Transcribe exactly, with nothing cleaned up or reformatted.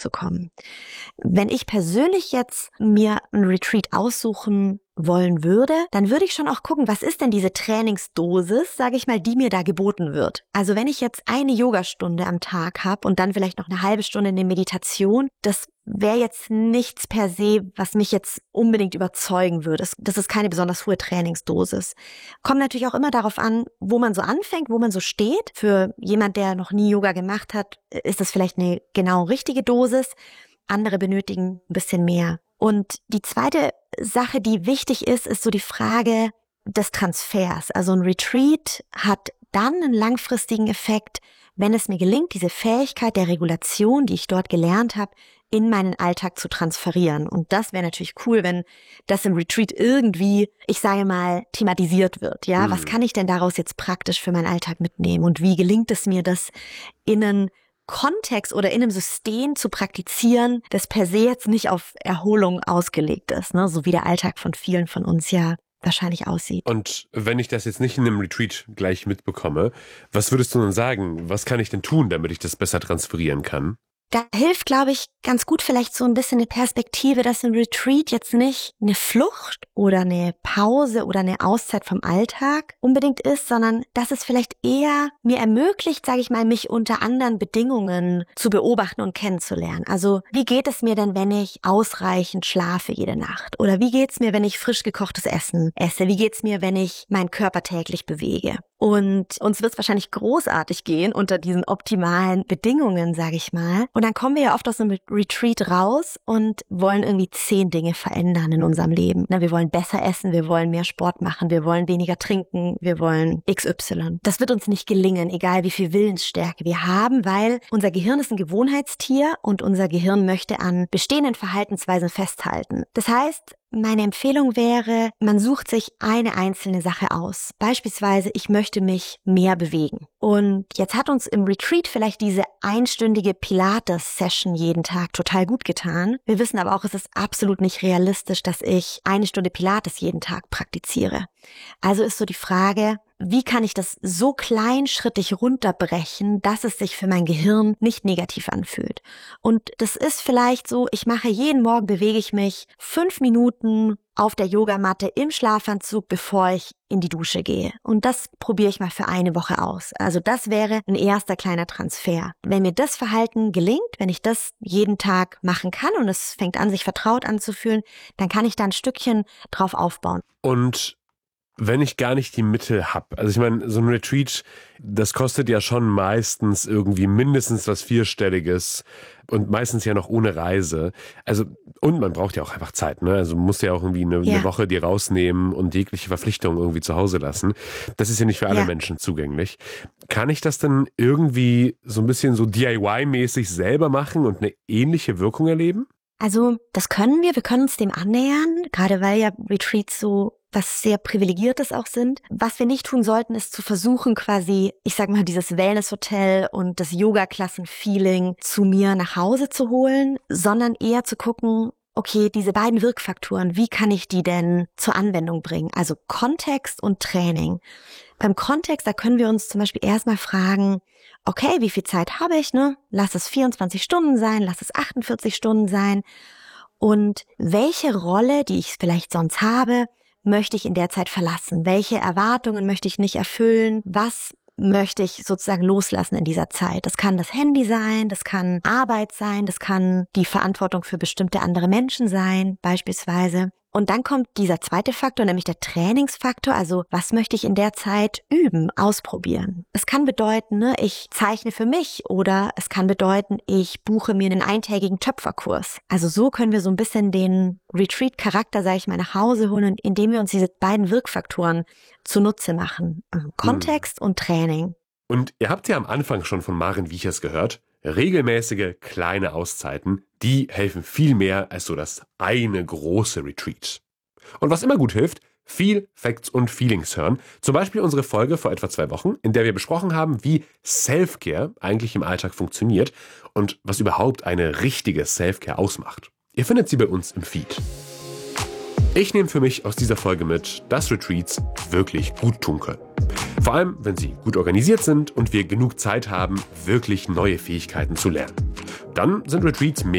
runterzukommen. Wenn ich persönlich jetzt mir ein Retreat aussuchen wollen würde, dann würde ich schon auch gucken, was ist denn diese Trainingsdosis, sage ich mal, die mir da geboten wird. Also wenn ich jetzt eine Yogastunde am Tag habe und dann vielleicht noch eine halbe Stunde eine Meditation, das wäre jetzt nichts per se, was mich jetzt unbedingt überzeugen würde. Das, das ist keine besonders hohe Trainingsdosis. Kommt natürlich auch immer darauf an, wo man so anfängt, wo man so steht. Für jemand, der noch nie Yoga gemacht hat, ist das vielleicht eine genau richtige Dosis. Andere benötigen ein bisschen mehr. Und die zweite Sache, die wichtig ist, ist so die Frage des Transfers. Also ein Retreat hat dann einen langfristigen Effekt, wenn es mir gelingt, diese Fähigkeit der Regulation, die ich dort gelernt habe, in meinen Alltag zu transferieren. Und das wäre natürlich cool, wenn das im Retreat irgendwie, ich sage mal, thematisiert wird. Ja, mhm. Was kann ich denn daraus jetzt praktisch für meinen Alltag mitnehmen? Und wie gelingt es mir, das in einen Kontext oder in einem System zu praktizieren, das per se jetzt nicht auf Erholung ausgelegt ist, ne? So wie der Alltag von vielen von uns ja wahrscheinlich aussieht. Und wenn ich das jetzt nicht in einem Retreat gleich mitbekomme, was würdest du denn sagen? Was kann ich denn tun, damit ich das besser transferieren kann? Da hilft, glaube ich, ganz gut vielleicht so ein bisschen eine Perspektive, dass ein Retreat jetzt nicht eine Flucht oder eine Pause oder eine Auszeit vom Alltag unbedingt ist, sondern dass es vielleicht eher mir ermöglicht, sage ich mal, mich unter anderen Bedingungen zu beobachten und kennenzulernen. Also wie geht es mir denn, wenn ich ausreichend schlafe jede Nacht? Oder wie geht's mir, wenn ich frisch gekochtes Essen esse? Wie geht's mir, wenn ich meinen Körper täglich bewege? Und uns wird es wahrscheinlich großartig gehen unter diesen optimalen Bedingungen, sage ich mal. Und dann kommen wir ja oft aus einem Retreat raus und wollen irgendwie zehn Dinge verändern in unserem Leben. Na, wir wollen besser essen, wir wollen mehr Sport machen, wir wollen weniger trinken, wir wollen X Y. Das wird uns nicht gelingen, egal wie viel Willensstärke wir haben, weil unser Gehirn ist ein Gewohnheitstier und unser Gehirn möchte an bestehenden Verhaltensweisen festhalten. Das heißt, meine Empfehlung wäre, man sucht sich eine einzelne Sache aus. Beispielsweise, ich möchte mich mehr bewegen. Und jetzt hat uns im Retreat vielleicht diese einstündige Pilates-Session jeden Tag total gut getan. Wir wissen aber auch, es ist absolut nicht realistisch, dass ich eine Stunde Pilates jeden Tag praktiziere. Also ist so die Frage, wie kann ich das so kleinschrittig runterbrechen, dass es sich für mein Gehirn nicht negativ anfühlt? Und das ist vielleicht so, ich mache jeden Morgen, bewege ich mich fünf Minuten auf der Yogamatte im Schlafanzug, bevor ich in die Dusche gehe. Und das probiere ich mal für eine Woche aus. Also das wäre ein erster kleiner Transfer. Wenn mir das Verhalten gelingt, wenn ich das jeden Tag machen kann und es fängt an, sich vertraut anzufühlen, dann kann ich da ein Stückchen drauf aufbauen. Und wenn ich gar nicht die Mittel habe, also ich meine, so ein Retreat, das kostet ja schon meistens irgendwie mindestens was Vierstelliges und meistens ja noch ohne Reise. Also, und man braucht ja auch einfach Zeit, ne? Also man muss ja auch irgendwie eine, ja. eine Woche die rausnehmen und jegliche Verpflichtungen irgendwie zu Hause lassen. Das ist ja nicht für alle ja. Menschen zugänglich. Kann ich das dann irgendwie so ein bisschen so D I Y-mäßig selber machen und eine ähnliche Wirkung erleben? Also, das können wir. Wir können uns dem annähern, gerade weil ja Retreats so was sehr Privilegiertes auch sind. Was wir nicht tun sollten, ist zu versuchen, quasi, ich sag mal, dieses Wellness-Hotel und das Yoga-Klassen-Feeling zu mir nach Hause zu holen, sondern eher zu gucken, okay, diese beiden Wirkfaktoren, wie kann ich die denn zur Anwendung bringen? Also Kontext und Training. Beim Kontext, da können wir uns zum Beispiel erstmal fragen, okay, wie viel Zeit habe ich, ne? Lass es vierundzwanzig Stunden sein, lass es achtundvierzig Stunden sein. Und welche Rolle, die ich vielleicht sonst habe, möchte ich in der Zeit verlassen? Welche Erwartungen möchte ich nicht erfüllen? Was möchte ich sozusagen loslassen in dieser Zeit? Das kann das Handy sein, das kann Arbeit sein, das kann die Verantwortung für bestimmte andere Menschen sein, beispielsweise. Und dann kommt dieser zweite Faktor, nämlich der Trainingsfaktor. Also was möchte ich in der Zeit üben, ausprobieren? Es kann bedeuten, ne, ich zeichne für mich oder es kann bedeuten, ich buche mir einen eintägigen Töpferkurs. Also so können wir so ein bisschen den Retreat-Charakter, sage ich mal, nach Hause holen, indem wir uns diese beiden Wirkfaktoren zunutze machen. Kontext hm. und Training. Und ihr habt ja am Anfang schon von Maren Wiechers gehört, regelmäßige kleine Auszeiten, die helfen viel mehr als so das eine große Retreat. Und was immer gut hilft, viel Facts und Feelings hören. Zum Beispiel unsere Folge vor etwa zwei Wochen, in der wir besprochen haben, wie Self-Care eigentlich im Alltag funktioniert und was überhaupt eine richtige Self-Care ausmacht. Ihr findet sie bei uns im Feed. Ich nehme für mich aus dieser Folge mit, dass Retreats wirklich gut tun können. Vor allem, wenn sie gut organisiert sind und wir genug Zeit haben, wirklich neue Fähigkeiten zu lernen. Dann sind Retreats mehr